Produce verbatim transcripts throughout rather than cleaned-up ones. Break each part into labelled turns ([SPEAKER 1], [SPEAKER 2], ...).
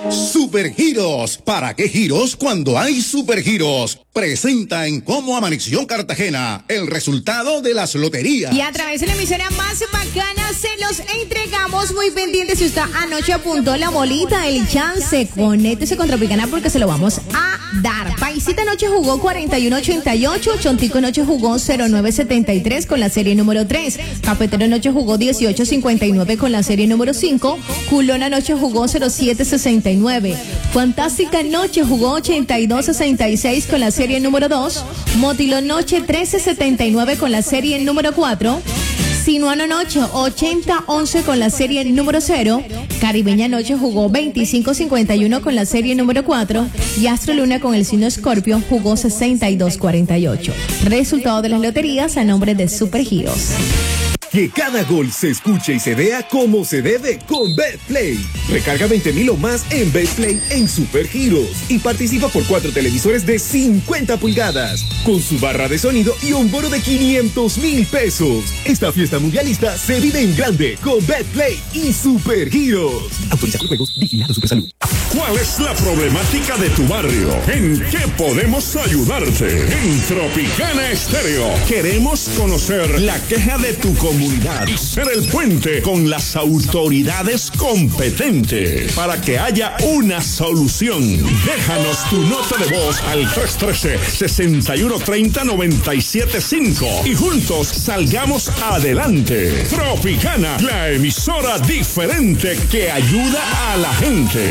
[SPEAKER 1] Supergiros. ¿Para qué giros cuando hay supergiros? Presenta en Cómo Amaneció Cartagena el resultado de las loterías.
[SPEAKER 2] Y a través de la emisora más bacana se los entregamos muy pendientes. Si usted anoche apuntó la bolita, el chance, conéctese con Tropicana porque se lo vamos a dar. Paisita anoche jugó cuarenta y uno ochenta y ocho, Chontico anoche jugó cero nueve setenta y tres con la serie número tres, Cafetero anoche jugó dieciocho cincuenta y nueve con la serie número cinco, Culón anoche jugó cero siete sesenta y nueve, Fantástica noche jugó ochenta y dos sesenta y seis con la serie número dos, Motilón noche trece setenta y nueve con la serie número cuatro, Sinuano noche ochenta once con la serie número cero, Caribeña noche jugó veinticinco cincuenta y uno con la serie número cuatro y Astro Luna con el signo Escorpio jugó sesenta y dos cuarenta y ocho. Resultado de las loterías a nombre de Supergiros.
[SPEAKER 3] Que cada gol se escuche y se vea como se debe con Betplay. Recarga veinte mil o más en Betplay en Supergiros y participa por cuatro televisores de cincuenta pulgadas con su barra de sonido y un bono de quinientos mil pesos. Esta fiesta mundialista se vive en grande con Betplay y Supergiros. Autorización de juegos, vigilado Supersalud.
[SPEAKER 4] ¿Cuál es la problemática de tu barrio? ¿En qué podemos ayudarte? En Tropicana Estéreo queremos conocer la queja de tu comunidad y ser el puente con las autoridades competentes para que haya una solución. Déjanos tu nota de voz al tres uno tres, seis uno tres cero, nueve siete cinco y juntos salgamos adelante. Tropicana, la emisora diferente que ayuda a la gente.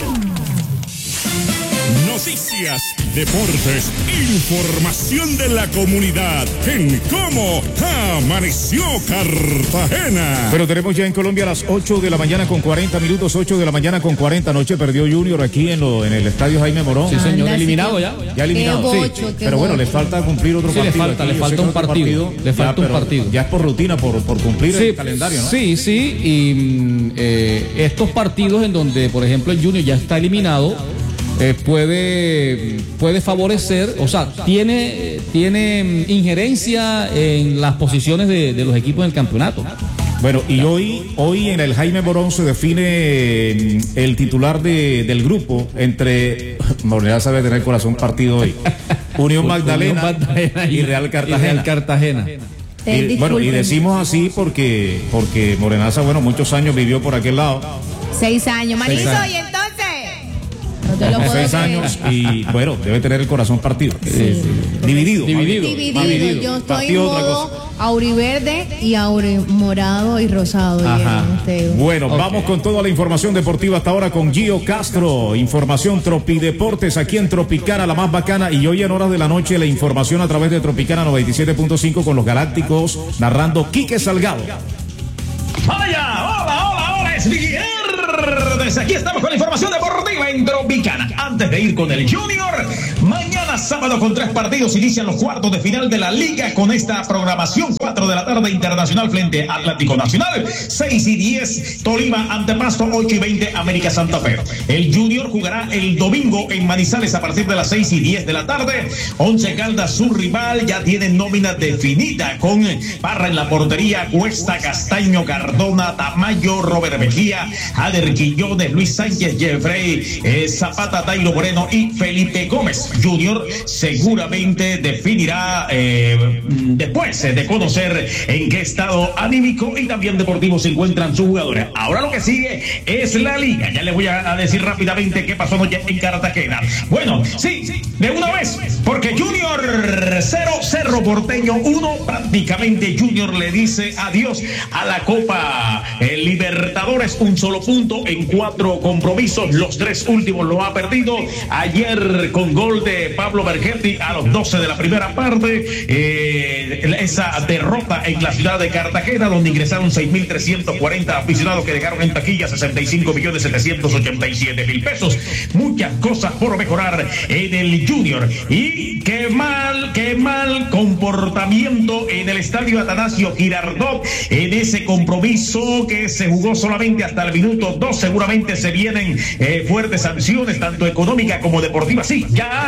[SPEAKER 4] Noticias, deportes, información de la comunidad en Cómo Amaneció Cartagena.
[SPEAKER 5] Pero tenemos ya en Colombia a las ocho de la mañana con cuarenta minutos, ocho de la mañana con cuarenta. Anoche perdió Junior aquí en, lo, en el estadio Jaime Morón.
[SPEAKER 6] Sí, señor, eliminado ya.
[SPEAKER 5] Ya eliminado,
[SPEAKER 2] bocho,
[SPEAKER 5] sí. Pero bueno,
[SPEAKER 2] bocho.
[SPEAKER 5] le falta cumplir otro
[SPEAKER 6] Sí,
[SPEAKER 5] partido.
[SPEAKER 6] le falta,
[SPEAKER 5] aquí.
[SPEAKER 6] le
[SPEAKER 5] Yo
[SPEAKER 6] falta
[SPEAKER 5] sé
[SPEAKER 6] un
[SPEAKER 5] que otro
[SPEAKER 6] partido, le falta
[SPEAKER 5] ya,
[SPEAKER 6] un partido.
[SPEAKER 5] Ya es por rutina, por, por cumplir
[SPEAKER 6] Sí,
[SPEAKER 5] el calendario, ¿no?
[SPEAKER 6] Sí, sí, y mm, eh, estos partidos en donde, por ejemplo, el Junior ya está eliminado, eh, puede, puede favorecer, o sea, tiene, tiene injerencia en las posiciones de, de los equipos en el campeonato.
[SPEAKER 5] Bueno, y hoy, hoy en el Jaime Morón se define el titular de, del grupo entre, Morelia sabe tener el corazón partido hoy, Unión Magdalena,
[SPEAKER 6] Unión Magdalena y,
[SPEAKER 5] y Real Cartagena.
[SPEAKER 6] Y Real Cartagena.
[SPEAKER 5] Y, bueno, y decimos así porque, porque Morenaza, bueno, muchos años vivió por aquel lado.
[SPEAKER 2] Seis años, Mariso,
[SPEAKER 5] Seis años.
[SPEAKER 2] y entonces no te lo puedo
[SPEAKER 5] Seis
[SPEAKER 2] creer.
[SPEAKER 5] años y bueno, debe tener el corazón partido.
[SPEAKER 2] Sí.
[SPEAKER 5] Eh, dividido.
[SPEAKER 6] Dividido.
[SPEAKER 2] Dividido.
[SPEAKER 5] Dividido.
[SPEAKER 2] Yo estoy en
[SPEAKER 5] Partido otra
[SPEAKER 2] modo
[SPEAKER 5] cosa.
[SPEAKER 2] auriverde y auremorado y rosado.
[SPEAKER 5] Ajá.
[SPEAKER 2] Diego.
[SPEAKER 5] Bueno,
[SPEAKER 6] Okay.
[SPEAKER 5] Vamos con toda la información deportiva hasta ahora con Gio Castro. Información Tropideportes aquí en Tropicana, la más bacana. Y hoy en horas de la noche la información a través de Tropicana noventa y siete punto cinco con los Galácticos narrando Quique Salgado.
[SPEAKER 7] ¡Vaya! ¡Hola, hola, hola! ¡Es Viernes! Aquí estamos con la información deportiva en Tropicana. Antes de ir con el Junior, mañana sábado con tres partidos inician los cuartos de final de la Liga con esta programación. cuatro de la tarde Internacional frente a Atlético Nacional, seis y diez Tolima ante Pasto, ocho y veinte América Santa Fe. El Junior jugará el domingo en Manizales a partir de las seis y diez de la tarde. Once Caldas, su rival, ya tiene nómina definida con Parra en la portería, Cuesta, Castaño, Cardona, Tamayo, Robert Mejía, Ader Quillones, Luis Sánchez, Jeffrey, eh, Zapata, Tairo Moreno y Felipe Gómez. Junior seguramente definirá eh, después de conocer en qué estado anímico y también deportivo se encuentran sus jugadores. Ahora lo que sigue es la liga. Ya les voy a, a decir rápidamente qué pasó anoche en Cartagena. Bueno, sí, de una vez, porque Junior cero, Cerro Porteño uno, prácticamente Junior le dice adiós a la Copa el Libertadores, un solo punto en cuatro compromisos, los tres últimos lo ha perdido. Ayer con gol de Pablo Bergetti a los doce de la primera parte, eh, esa derrota en la ciudad de Cartagena, donde ingresaron seis mil trescientos cuarenta aficionados que dejaron en taquilla sesenta y cinco millones setecientos ochenta y siete mil pesos. Muchas cosas por mejorar en el Junior. Y qué mal, qué mal comportamiento en el estadio Atanasio Girardot en ese compromiso que se jugó solamente hasta el minuto dos. Seguramente se vienen eh, fuertes sanciones, tanto económicas como deportivas. Sí, ya ese partido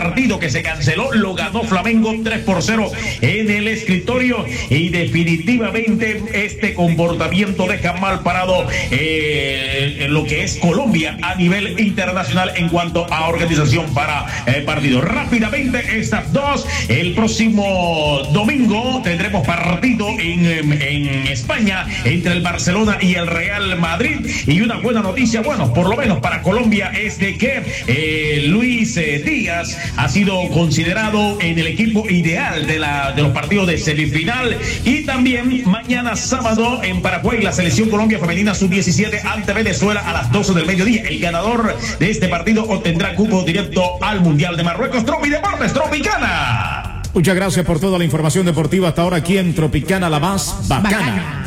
[SPEAKER 7] partido que se canceló lo ganó Flamengo tres por cero en el escritorio, y definitivamente este comportamiento deja mal parado eh, en lo que es Colombia a nivel internacional en cuanto a organización para eh, partidos. Rápidamente estas dos, el próximo domingo tendremos partido en, en España entre el Barcelona y el Real Madrid, y una buena noticia, bueno, por lo menos para Colombia, es de que eh, Luis eh, Díaz ha sido considerado en el equipo ideal de, la, de los partidos de semifinal. Y también mañana sábado en Paraguay la selección Colombia femenina sub diecisiete ante Venezuela a las doce del mediodía. El ganador de este partido obtendrá cupo directo al Mundial de Marruecos. Tropi Deportes Tropicana.
[SPEAKER 5] Muchas gracias por toda la información deportiva hasta ahora aquí en Tropicana, la más bacana. bacana.